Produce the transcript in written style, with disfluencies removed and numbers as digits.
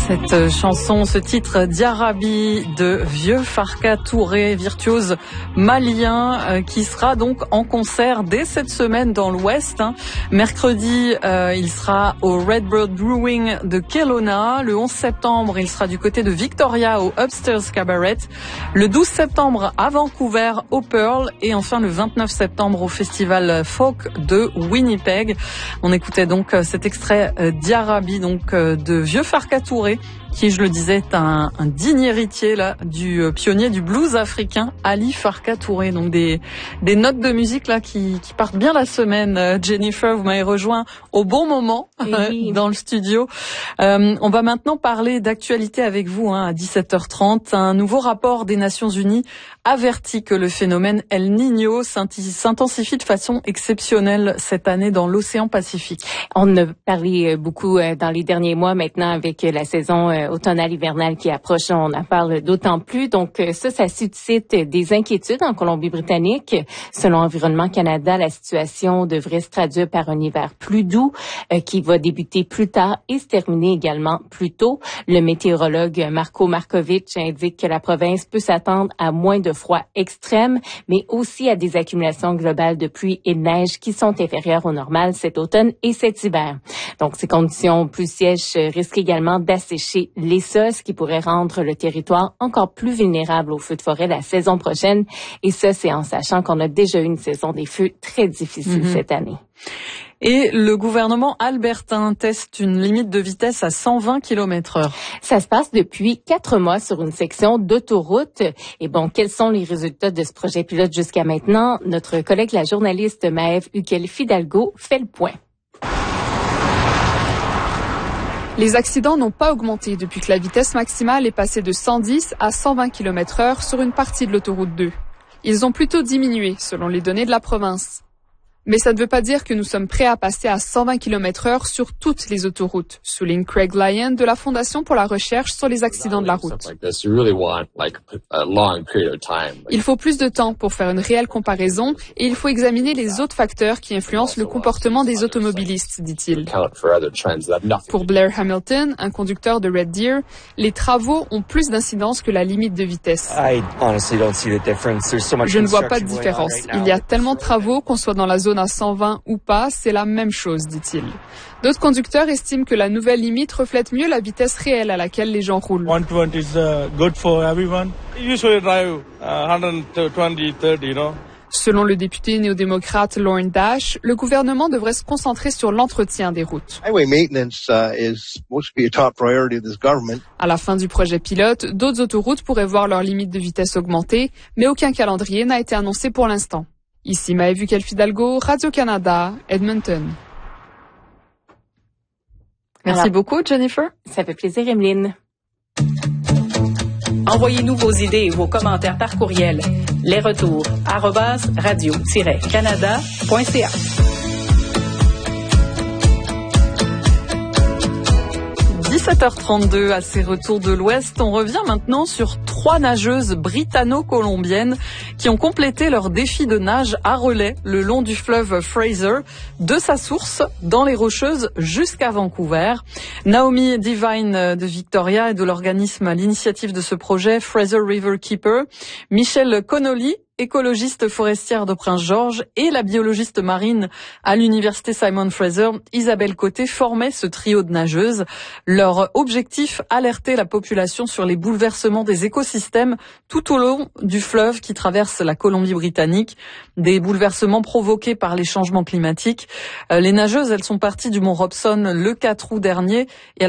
Cette chanson, ce titre Diarabi de Vieux Farka Touré, virtuose malien, qui sera donc en concert dès cette semaine dans l'Ouest. Mercredi, il sera au Redbird Brewing de Kelowna. Le 11 septembre, il sera du côté de Victoria au Upstairs Cabaret. Le 12 septembre à Vancouver au Pearl. Et enfin le 29 septembre au Festival Folk de Winnipeg. On écoutait donc cet extrait Diarabi donc de Vieux Farka Touré, qui, je le disais, est un digne héritier là du pionnier du blues africain Ali Farka Touré. Donc des notes de musique là qui partent bien la semaine. Jennifer, vous m'avez rejoint au bon moment dans le studio. On va maintenant parler d'actualité avec vous à 17h30. Un nouveau rapport des Nations Unies avertit que le phénomène El Niño s'intensifie de façon exceptionnelle cette année dans l'océan Pacifique. On a parlé beaucoup dans les derniers mois maintenant avec la saison automnale hivernale qui approche, on en parle d'autant plus. Donc ça suscite des inquiétudes en Colombie-Britannique. Selon Environnement Canada, la situation devrait se traduire par un hiver plus doux qui va débuter plus tard et se terminer également plus tôt. Le météorologue Marko Markovic indique que la province peut s'attendre à moins de froid extrême, mais aussi à des accumulations globales de pluie et de neige qui sont inférieures au normal cet automne et cet hiver. Donc ces conditions plus sèches risquent également d'assécher les sols, ce qui pourrait rendre le territoire encore plus vulnérable aux feux de forêt la saison prochaine. Et ça, c'est en sachant qu'on a déjà eu une saison des feux très difficile cette année. Et le gouvernement albertain teste une limite de vitesse à 120 km/h. Ça se passe depuis 4 mois sur une section d'autoroute. Et bon, quels sont les résultats de ce projet pilote jusqu'à maintenant? Notre collègue, la journaliste Maëve Ukel-Fidalgo, fait le point. Les accidents n'ont pas augmenté depuis que la vitesse maximale est passée de 110 à 120 km/h sur une partie de l'autoroute 2. Ils ont plutôt diminué selon les données de la province. Mais ça ne veut pas dire que nous sommes prêts à passer à 120 km/h sur toutes les autoroutes, souligne Craig Lyon de la Fondation pour la recherche sur les accidents de la route. Il faut plus de temps pour faire une réelle comparaison et il faut examiner les autres facteurs qui influencent le comportement des automobilistes, dit-il. Pour Blair Hamilton, un conducteur de Red Deer, les travaux ont plus d'incidence que la limite de vitesse. Je ne vois pas de différence. Il y a tellement de travaux qu'on soit dans la zone à 120 ou pas, c'est la même chose, dit-il. D'autres conducteurs estiment que la nouvelle limite reflète mieux la vitesse réelle à laquelle les gens roulent. 120 is good for everyone. Usually drive 120, 30, Selon le député néo-démocrate Lauren Dash, le gouvernement devrait se concentrer sur l'entretien des routes. À la fin du projet pilote, d'autres autoroutes pourraient voir leur limite de vitesse augmenter, mais aucun calendrier n'a été annoncé pour l'instant. Ici Maëve Ukel-Fidalgo, Radio-Canada, Edmonton. Merci beaucoup, Jennifer. Ça fait plaisir, Emeline. Envoyez-nous vos idées et vos commentaires par courriel. Les retours @radio-canada.ca. 17h32 à ces retours de l'Ouest. On revient maintenant sur 3 nageuses britanno-colombiennes qui ont complété leur défi de nage à relais le long du fleuve Fraser, de sa source dans les Rocheuses jusqu'à Vancouver. Naomi Devine de Victoria et de l'organisme à l'initiative de ce projet Fraser River Keeper, Michelle Connolly, écologiste forestière de Prince-Georges, et la biologiste marine à l'université Simon Fraser, Isabelle Côté, formaient ce trio de nageuses. Leur objectif, alerter la population sur les bouleversements des écosystèmes tout au long du fleuve qui traverse la Colombie-Britannique, des bouleversements provoqués par les changements climatiques. Les nageuses, elles sont parties du mont Robson le 4 août dernier et